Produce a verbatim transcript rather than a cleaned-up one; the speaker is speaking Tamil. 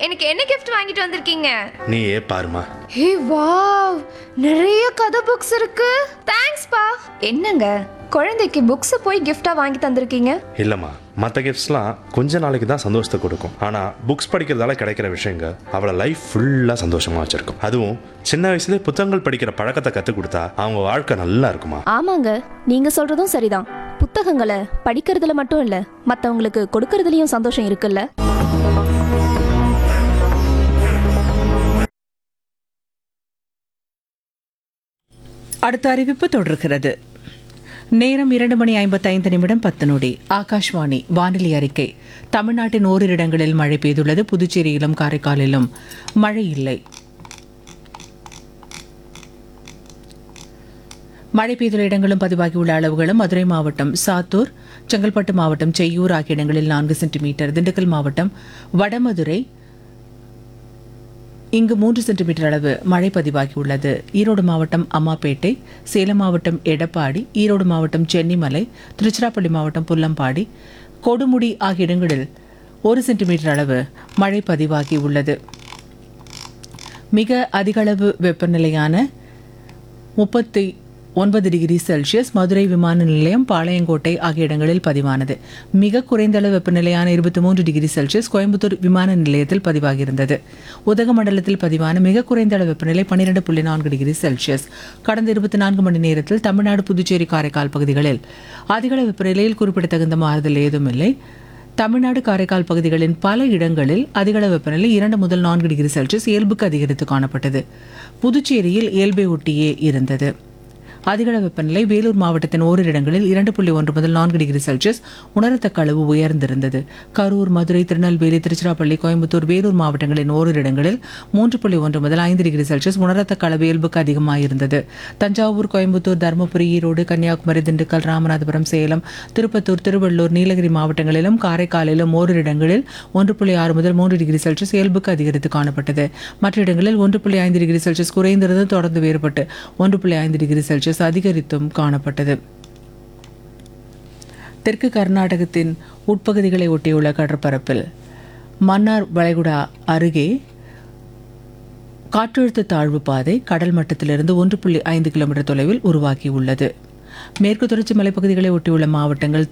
எனக்கு என்ன கிஃப்ட் வாங்கிட்டு வந்திருக்கீங்க? நீயே பாருமா. ஹே வாவ், நிறைய கதை புக்ஸ் இருக்கு. தேங்க்ஸ் பா. என்னங்க குழந்தைக்கு புக்ஸ் போய் கிஃப்டா வாங்கி தந்திருக்கீங்க? இல்லம்மா, மற்ற கிஃப்ட்ஸ்லாம் கொஞ்ச நாளைக்கு தான் சந்தோஷத்தை கொடுக்கும். ஆனால் புக்ஸ் படிக்கிறதால கிடைக்கிற விஷயங்க அவளை லைஃப் ஃபுல்லாக சந்தோஷமாக வச்சிருக்கும். அதுவும் சின்ன வயசுலேயே புத்தகங்கள் படிக்கிற பழக்கத்தை கற்றுக் கொடுத்தா அவங்க வாழ்க்கை நல்லா இருக்குமா? ஆமாங்க, நீங்க சொல்றதும் சரிதான். புத்தகங்களை படிக்கிறதுல மட்டும் இல்ல, மத்தவங்களுக்கு கொடுக்கறதுலயும் சந்தோஷம் இருக்குல்ல. அடுத்த அறிவிப்பு தொடர்கிறது. நேரம் இரண்டு மணி ஐம்பத்தைந்து நிமிடம் பத்து நொடி. ஆகாஷ்வாணி வானிலை அறிக்கை. தமிழ்நாட்டின் ஓரிரு இடங்களில் மழை பெய்துள்ளது. புதுச்சேரியிலும் காரைக்காலிலும் மழை இல்லை. மழை பெய்துள்ள இடங்களும் பதிவாகியுள்ள அளவுகளும்: மதுரை மாவட்டம் சாத்தூர், செங்கல்பட்டு மாவட்டம் செய்யூர் ஆகிய இடங்களில் நான்கு சென்டிமீட்டர், திண்டுக்கல் மாவட்டம் வடமதுரை இங்கு மூன்று சென்டிமீட்டர் அளவு மழை பதிவாகியுள்ளது. ஈரோடு மாவட்டம் அம்மாப்பேட்டை, சேலம் மாவட்டம் எடப்பாடி, ஈரோடு மாவட்டம் சென்னிமலை, திருச்சிராப்பள்ளி மாவட்டம் புல்லம்பாடி, கொடுமுடி ஆகிய இடங்களில் ஒரு சென்டிமீட்டர் அளவு மழை பதிவாகியுள்ளது. மிக அதிகளவு வெப்பநிலையான முப்பத்தி ஒன்பது டிகிரி செல்சியஸ் மதுரை விமான நிலையம், பாளையங்கோட்டை ஆகிய இடங்களில் பதிவானது. மிக குறைந்த அளவு வெப்பநிலையான இருபத்தி மூன்று டிகிரி செல்சியஸ் கோயம்புத்தூர் விமான நிலையத்தில் பதிவாகியிருந்தது. உதகமண்டலத்தில் பதிவான மிக குறைந்த அளவு வெப்பநிலை பன்னிரண்டு புள்ளி நான்கு டிகிரி செல்சியஸ். கடந்த இருபத்தி நான்கு மணி நேரத்தில் தமிழ்நாடு, புதுச்சேரி, காரைக்கால் பகுதிகளில் அதிகளவு வெப்பநிலையில் குறிப்பிடத்தகுந்த மாறுதல் ஏதுமில்லை. தமிழ்நாடு, காரைக்கால் பகுதிகளின் பல இடங்களில் அதிகளவு வெப்பநிலை இரண்டு முதல் நான்கு டிகிரி செல்சியஸ் இயல்புக்கு அதிகரித்து காணப்பட்டது. புதுச்சேரியில் இயல்பை ஒட்டியே இருந்தது. அதிகளவு வெப்பநிலை வேலூர் மாவட்டத்தின் ஓரிரு இடங்களில் இரண்டு புள்ளி ஒன்று முதல் நான்கு டிகிரி செல்சியஸ் உணரத்தக்க அளவு உயர்ந்திருந்தது. கரூர், மதுரை, திருநெல்வேலி, திருச்சிராப்பள்ளி, கோயம்புத்தூர், வேலூர் மாவட்டங்களின் ஓரிரு இடங்களில் மூன்று புள்ளி ஒன்று முதல் ஐந்து டிகிரி செல்சியஸ் உணரத்தக்க அளவு இயல்புக்கு அதிகமாயிருந்தது. தஞ்சாவூர், கோயம்புத்தூர், தருமபுரி, ஈரோடு, கன்னியாகுமரி, திண்டுக்கல், ராமநாதபுரம், சேலம், திருப்பத்தூர், திருவள்ளூர், நீலகிரி மாவட்டங்களிலும் காரைக்காலிலும் ஓரிரு இடங்களில் ஒன்று புள்ளி ஆறு முதல் மூன்று டிகிரி செல்சியஸ் இயல்புக்கு அதிகரித்து காணப்பட்டது. மற்ற இடங்களில் ஒன்று புள்ளி ஐந்து டிகிரி செல்சியஸ் குறைந்திருந்து தொடர்ந்து வேறுபட்டு ஒன்று புள்ளி ஐந்து டிகிரி செல்சியஸ் அதிகரித்தும் காணப்பட்டது. தெற்கு கர்நாடகத்தின் உட்பகுதிகளை ஒட்டியுள்ள கடற்பரப்பில் மன்னார் வளைகுடா அருகே காற்றழுத்த தாழ்வு பாதை கடல் மட்டத்திலிருந்து ஒன்று புள்ளி ஐந்து கிலோமீட்டர் தொலைவில் உருவாகியுள்ளது. மேற்கு தொடர்ச்சி மலைப்பகுதிகளை ஒட்டியுள்ள மாவட்டங்கள்